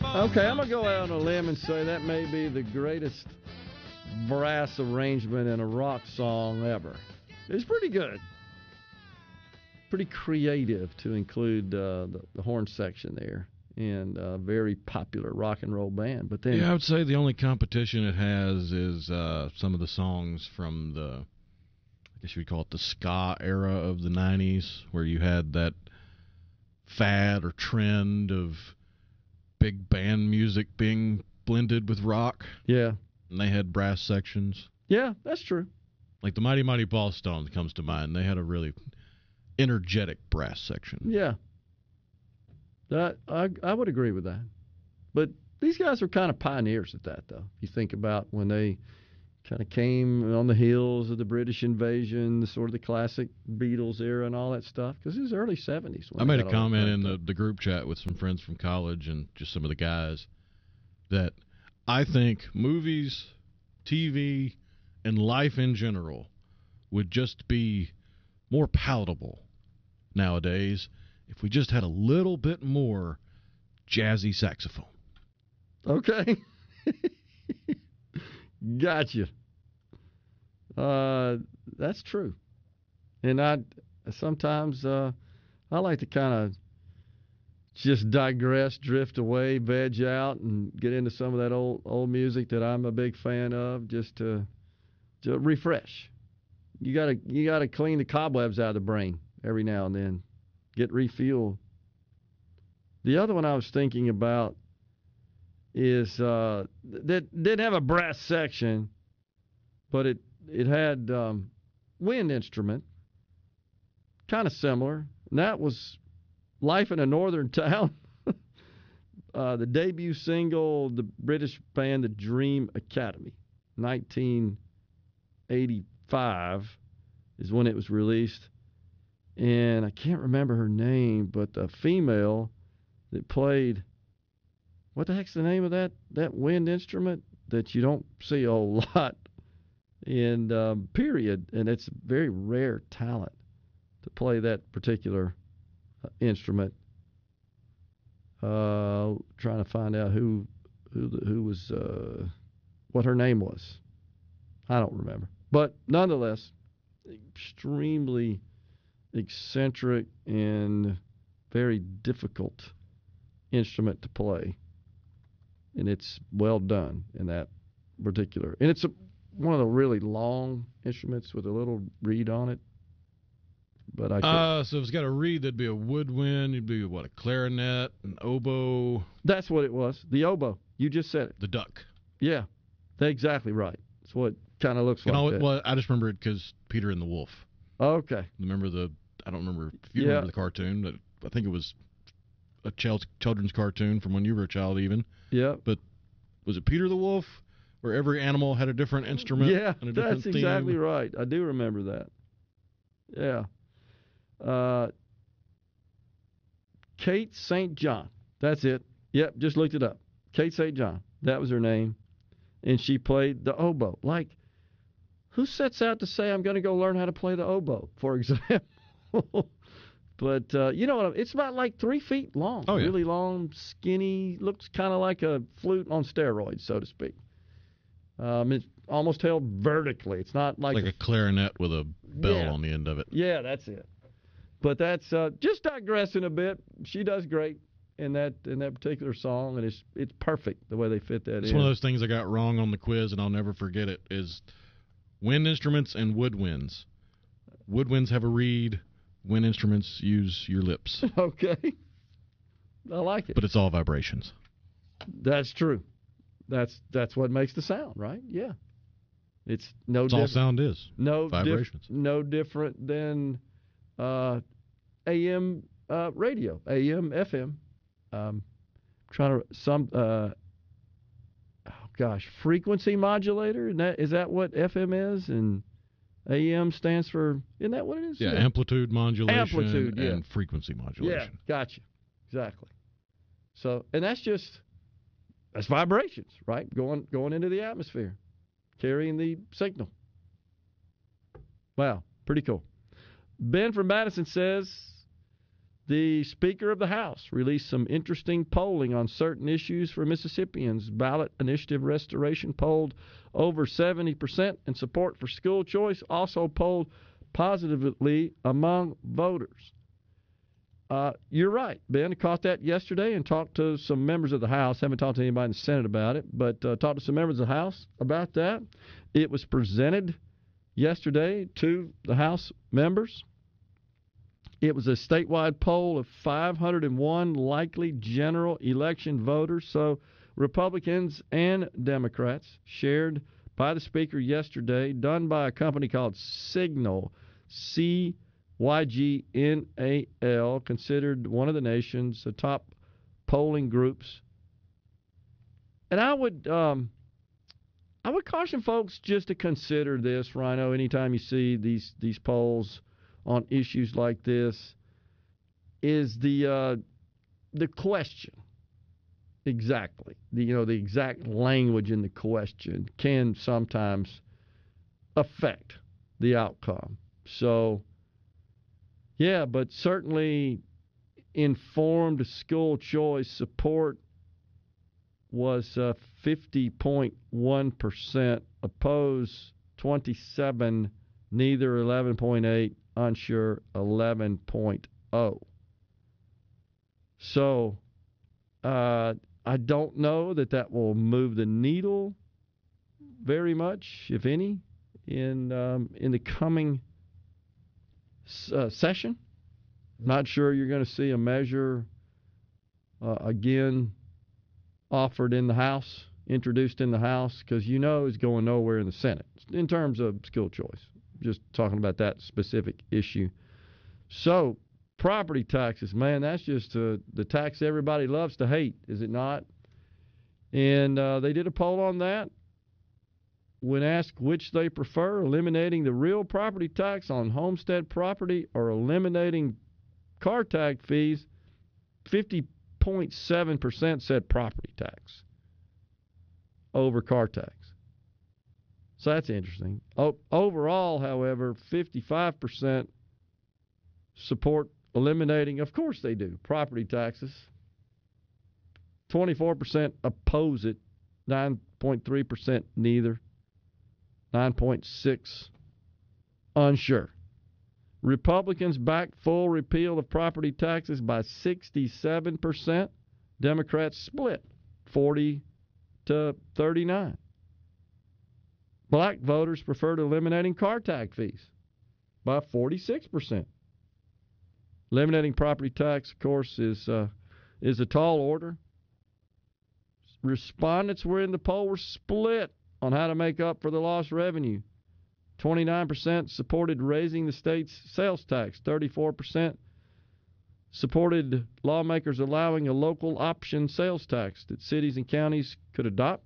Okay, I'm going to go out on a limb and say that may be the greatest brass arrangement in a rock song ever. It's pretty good. Pretty creative to include the horn section there. And a very popular rock and roll band. But then, yeah, I would say the only competition it has is some of the songs from the, I guess you would call it the ska era of the 90s, where you had that fad or trend of big band music being blended with rock. Yeah. And they had brass sections. Yeah, that's true. Like the Mighty Mighty Ballstones comes to mind. They had a really energetic brass section. Yeah. I would agree with that. But these guys were kind of pioneers at that, though. You think about when they kind of came on the heels of the British invasion, sort of the classic Beatles era and all that stuff, because it was early 70s. I made a comment in the group chat with some friends from college and just some of the guys that I think movies, TV, and life in general would just be more palatable nowadays if we just had a little bit more jazzy saxophone. Okay. Gotcha. That's true. And I sometimes I like to kind of just digress, drift away, veg out, and get into some of that old music that I'm a big fan of, just to refresh. You gotta clean the cobwebs out of the brain every now and then. Get refueled. The other one I was thinking about is that didn't have a brass section, but it had wind instrument, kind of similar. And that was Life in a Northern Town. The debut single, the British band The Dream Academy, 1985 is when it was released. And I can't remember her name, but the female that played, what the heck's the name of that wind instrument that you don't see a whole lot in period, and it's very rare talent to play that particular instrument. Trying to find out who was what her name was. I don't remember, but nonetheless, extremely eccentric and very difficult instrument to play, and it's well done in that particular. And it's one of the really long instruments with a little reed on it. But so if it's got a reed, that'd be a woodwind. It'd be a clarinet, an oboe. That's what it was. The oboe. You just said it. The duck. Yeah, that's exactly right. That's what it kind of looks like. Well, I just remember it because Peter and the Wolf. Okay. I don't remember if you remember the cartoon, but I think it was a children's cartoon from when you were a child even. Yeah. But was it Peter the Wolf, where every animal had a different instrument? Yeah, and a different that's exactly right. I do remember that. Yeah. Kate St. John. That's it. Yep, just looked it up. Kate St. John. That was her name. And she played the oboe. Like, who sets out to say, I'm going to go learn how to play the oboe, for example? But, you know, it's about like 3 feet long. Oh, yeah. Really long, skinny, looks kind of like a flute on steroids, so to speak. It's almost held vertically. It's not like a clarinet with a bell on the end of it. Yeah, that's it. But that's just digressing a bit. She does great in that particular song, and it's perfect the way they fit that in. It's one of those things I got wrong on the quiz, and I'll never forget it, is wind instruments and woodwinds. Woodwinds have a reed. Wind instruments use your lips. Okay. I like it. But it's all vibrations. That's true. That's what makes the sound, right? Yeah. It's no That's all sound is. No vibrations. No different than AM radio, AM, FM. Frequency modulator. Is that what FM is? And AM stands for, isn't that what it is? Yeah, amplitude modulation yeah. and frequency modulation. Yeah, gotcha. Exactly. So, and that's vibrations, right? Going into the atmosphere, carrying the signal. Wow, pretty cool. Ben from Madison says The Speaker of the House released some interesting polling on certain issues for Mississippians. Ballot initiative restoration polled over 70%, and support for school choice also polled positively among voters. You're right, Ben. I caught that yesterday and talked to some members of the House. Haven't talked to anybody in the Senate about it, but talked to some members of the House about that. It was presented yesterday to the House members. It was a statewide poll of 501 likely general election voters, so Republicans and Democrats, shared by the Speaker yesterday, done by a company called Signal, CYGNAL, considered one of the nation's top polling groups. And I would caution folks just to consider this, Rhino, anytime you see these polls on issues like this, is the question exactly. The exact language in the question can sometimes affect the outcome. So, yeah, but certainly informed school choice support was 50.1%, opposed 27, neither 11.8, unsure 11.0. So I don't know that will move the needle very much, if any, in the coming session. Not sure you're going to see a measure again offered in the House, introduced in the House, because it's going nowhere in the Senate in terms of school choice. Just talking about that specific issue. So, property taxes, man, that's just the tax everybody loves to hate, is it not? And they did a poll on that. When asked which they prefer, eliminating the real property tax on homestead property or eliminating car tax fees, 50.7% said property tax over car tax. So that's interesting. Overall, however, 55% support eliminating, of course they do, property taxes. 24% oppose it, 9.3% neither, 9.6% unsure. Republicans back full repeal of property taxes by 67%. Democrats split 40 to 39. Black voters preferred eliminating car tax fees by 46%. Eliminating property tax, of course, is a tall order. Respondents in the poll were split on how to make up for the lost revenue. 29% supported raising the state's sales tax. 34% supported lawmakers allowing a local option sales tax that cities and counties could adopt.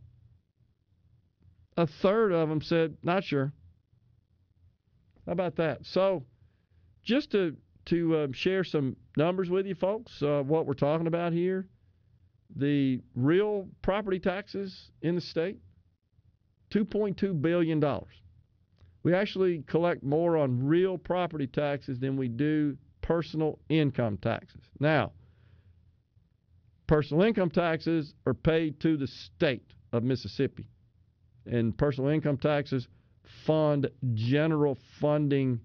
A third of them said, not sure. How about that? So, just to share some numbers with you folks, what we're talking about here, the real property taxes in the state, $2.2 billion. We actually collect more on real property taxes than we do personal income taxes. Now, personal income taxes are paid to the state of Mississippi. And personal income taxes fund general fund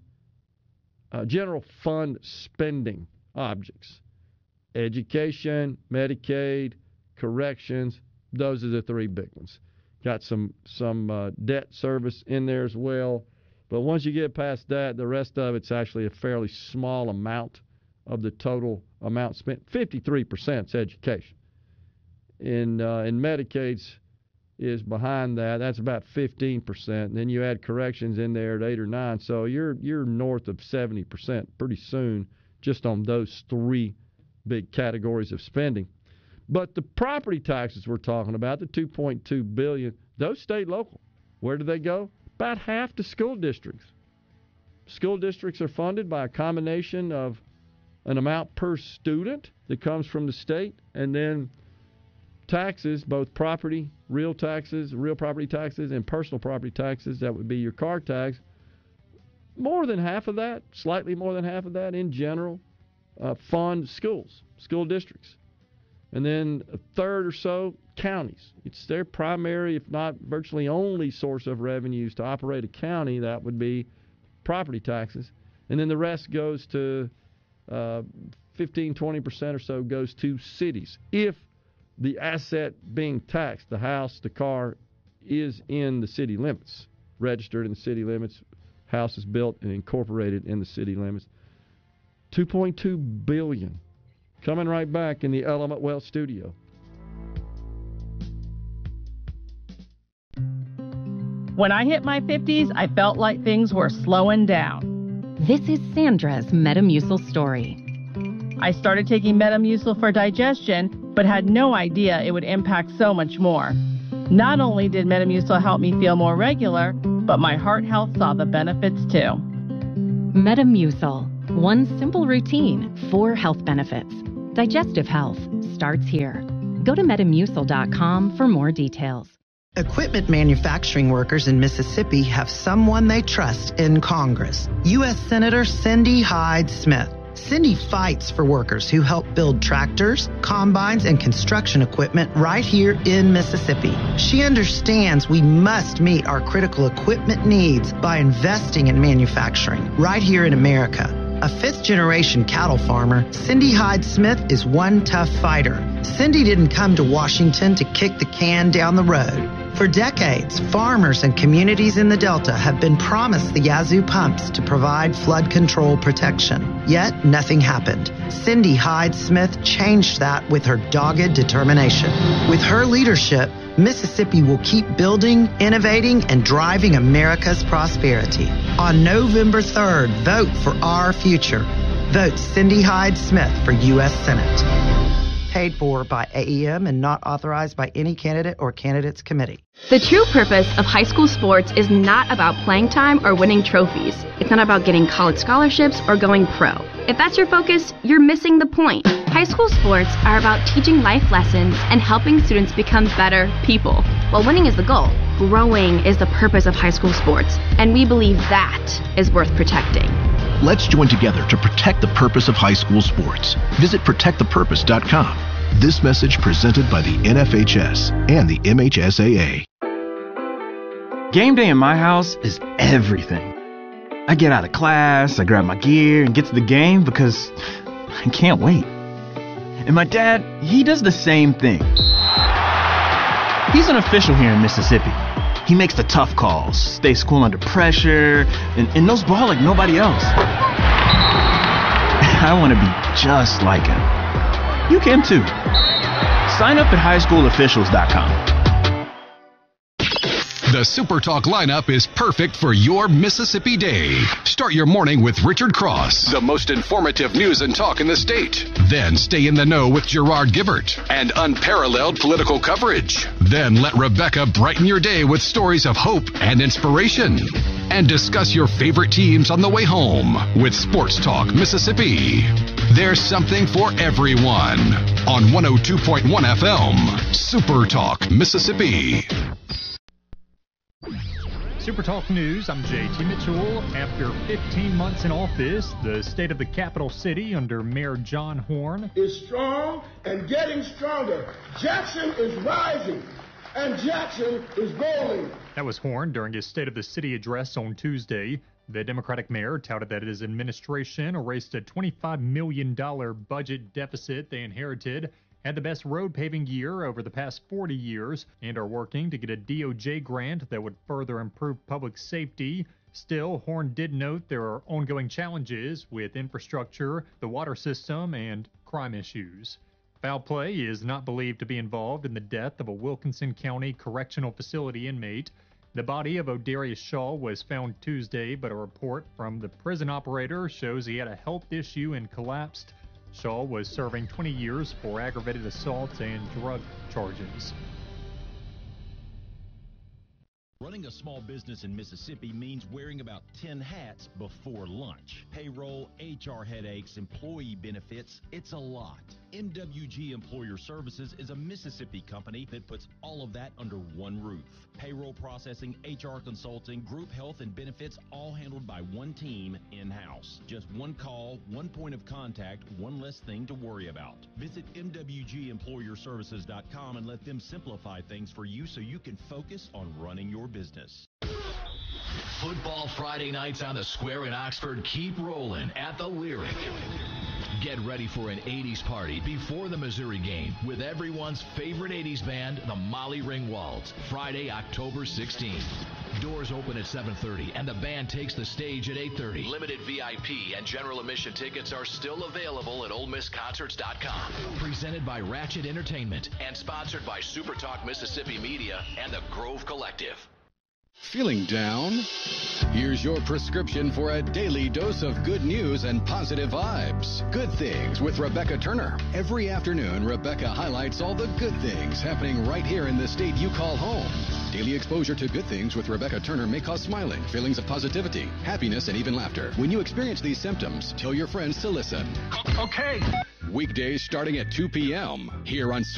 spending objects. Education, Medicaid, corrections, those are the three big ones. Got some debt service in there as well. But once you get past that, the rest of it's actually a fairly small amount of the total amount spent. 53% is education. And Medicaid's is behind that. That's about 15%. And then you add corrections in there at 8 or 9. So you're north of 70% pretty soon just on those three big categories of spending. But the property taxes we're talking about, the $2.2 billion, those stay local. Where do they go? About half to school districts. School districts are funded by a combination of an amount per student that comes from the state, and then taxes, both real property taxes, and personal property taxes. That would be your car tax. More than half of that, slightly more than half of that in general, fund schools, school districts. And then a third or so, counties. It's their primary, if not virtually only, source of revenues to operate a county. That would be property taxes. And then the rest goes to 15-20% or so goes to cities. If the asset being taxed, the house, the car, is in the city limits, registered in the city limits, house is built and incorporated in the city limits. $2.2 billion coming right back in the Element Wealth studio. When I hit my 50s, I felt like things were slowing down. This is Sandra's Metamucil story. I started taking Metamucil for digestion, but had no idea it would impact so much more. Not only did Metamucil help me feel more regular, but my heart health saw the benefits too. Metamucil. One simple routine, 4 health benefits. Digestive health starts here. Go to Metamucil.com for more details. Equipment manufacturing workers in Mississippi have someone they trust in Congress. U.S. Senator Cindy Hyde-Smith. Cindy fights for workers who help build tractors, combines, and construction equipment right here in Mississippi. She understands we must meet our critical equipment needs by investing in manufacturing right here in America. A fifth-generation cattle farmer, Cindy Hyde-Smith is one tough fighter. Cindy didn't come to Washington to kick the can down the road. For decades, farmers and communities in the Delta have been promised the Yazoo pumps to provide flood control protection. Yet, nothing happened. Cindy Hyde-Smith changed that with her dogged determination. With her leadership, Mississippi will keep building, innovating, and driving America's prosperity. On November 3rd, vote for our future. Vote Cindy Hyde-Smith for U.S. Senate. Paid for by AEM and not authorized by any candidate or candidates committee. The true purpose of high school sports is not about playing time or winning trophies. It's not about getting college scholarships or going pro. If that's your focus, you're missing the point. High school sports are about teaching life lessons and helping students become better people. While winning is the goal, growing is the purpose of high school sports, and we believe that is worth protecting. Let's join together to protect the purpose of high school sports. Visit protectthepurpose.com. This message presented by the NFHS and the MHSAA. Game day in my house is everything. I get out of class, I grab my gear, and get to the game because I can't wait. And my dad, he does the same thing. He's an official here in Mississippi. He makes the tough calls, stays cool under pressure, and knows ball like nobody else. I want to be just like him. You can too. Sign up at highschoolofficials.com. The Super Talk lineup is perfect for your Mississippi day. Start your morning with Richard Cross, the most informative news and talk in the state. Then stay in the know with Gerard Gibbert and unparalleled political coverage. Then let Rebecca brighten your day with stories of hope and inspiration. And discuss your favorite teams on the way home with Sports Talk Mississippi. There's something for everyone on 102.1 FM, Super Talk Mississippi. Super Talk News, I'm JT Mitchell. After 15 months in office, the state of the capital city under Mayor John Horhn is strong and getting stronger. Jackson is rising, and Jackson is bowling. That was Horhn during his State of the City address on Tuesday. The Democratic mayor touted that his administration erased a $25 million budget deficit they inherited, had the best road paving year over the past 40 years, and are working to get a DOJ grant that would further improve public safety. Still, Horhn did note there are ongoing challenges with infrastructure, the water system, and crime issues. Foul play is not believed to be involved in the death of a Wilkinson County Correctional Facility inmate. The body of O'Darius Shaw was found Tuesday, but a report from the prison operator shows he had a health issue and collapsed. Shaw was serving 20 years for aggravated assault and drug charges. Running a small business in Mississippi means wearing about 10 hats before lunch. Payroll, HR headaches, employee benefits, it's a lot. MWG Employer Services is a Mississippi company that puts all of that under one roof. Payroll processing, HR consulting, group health and benefits, all handled by one team in-house. Just one call, one point of contact, one less thing to worry about. Visit MWGEmployerServices.com and let them simplify things for you so you can focus on running your business. Football Friday nights on the Square in Oxford keep rolling at the Lyric. Get ready for an 80s party before the Missouri game with everyone's favorite 80s band, the Molly Ringwalds, Friday, October 16th. Doors open at 7:30 and the band takes the stage at 8:30. Limited VIP and general admission tickets are still available at OleMissConcerts.com. Presented by Ratchet Entertainment and sponsored by Super Talk Mississippi Media and the Grove Collective. Feeling down? Here's your prescription for a daily dose of good news and positive vibes. Good Things with Rebecca Turner. Every afternoon, Rebecca highlights all the good things happening right here in the state you call home. Daily exposure to Good Things with Rebecca Turner may cause smiling, feelings of positivity, happiness, and even laughter. When you experience these symptoms, tell your friends to listen. Okay. Weekdays starting at 2 p.m. here on